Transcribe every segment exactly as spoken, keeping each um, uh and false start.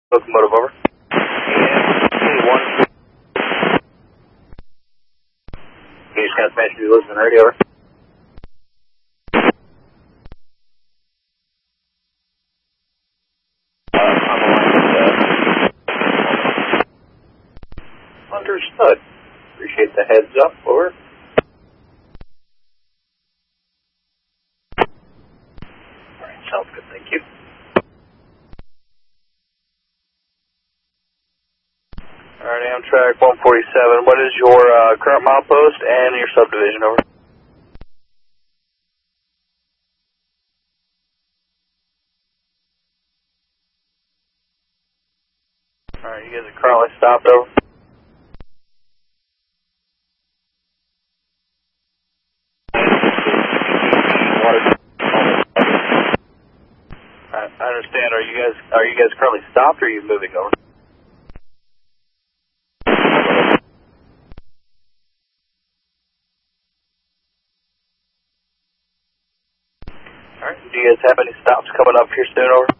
Locomotive, over. And one. You just got smashed through Lisbon, ready, over. Uh, on the line with, uh, understood. Appreciate the heads up, over. Alright, sounds good, thank you. Alright, Amtrak one forty-seven, what is your uh, current milepost and your subdivision, over? Alright, you guys are currently stopped, over? Alright, I understand. Are you guys are you guys currently stopped or are you moving, over? Alright, do you guys have any stops coming up here soon, over?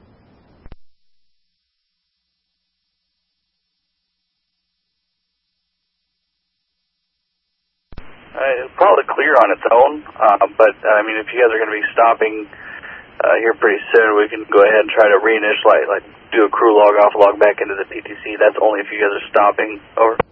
Uh, it's probably clear on its own, uh, but I mean, if you guys are going to be stopping uh, here pretty soon, we can go ahead and try to reinitialize, like do a crew log off, log back into the P T C. That's only if you guys are stopping, over.